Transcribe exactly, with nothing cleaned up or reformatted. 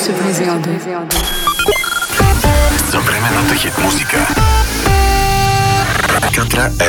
se briser en deux. Съвременната хит музика. Катра